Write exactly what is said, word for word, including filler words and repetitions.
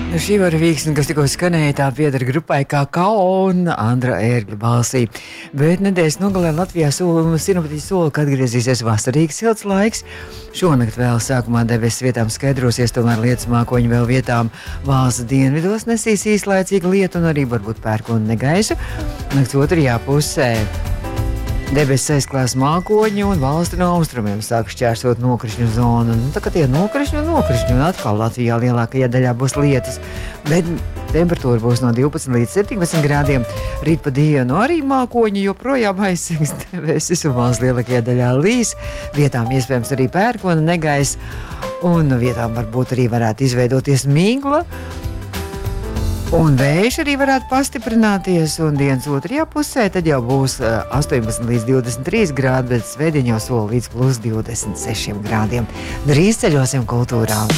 Nu, šī var vīksni, kas tikko skanēja, tā pieder grupai Kakao un Andra Ērgļa balsī. Bet nedēļas nogalē Latvijā sinoptiķi sola, ka atgriezīsies vasarīgs silts laiks. Šonakt vēl sākumā debesis vietām skaidrosies, tomēr lietus mākoņi vēl vietām valsts dienvidos nesīs īslaicīgu lietu un arī varbūt pērkonu negaisu. Nakts otrajā pusē debesis aizklās mākoņi un valsti no austrumiem sāk šķērsot nokrišņu zonu. Nu, tā kā tie nokrišņi un nokrišņi, un atkal Latvijā lielākajā daļā būs lietus. Bet temperatūra būs no divpadsmit līdz septiņpadsmit grādiem. Rīt pa dienu arī mākoņi joprojām aizsings debesis un valsts lielākajā daļā līs. Vietām iespējams arī pērkona negaiss, un vietām varbūt arī varētu izveidoties migla. Un vējš arī varētu pastiprināties, un dienas otrajā pusē tad jau būs astoņpadsmit līdz divdesmit trīs grādi, bet svētdien jau sola līdz plus divdesmit sešiem grādiem. Drīz ceļosim kultūrā.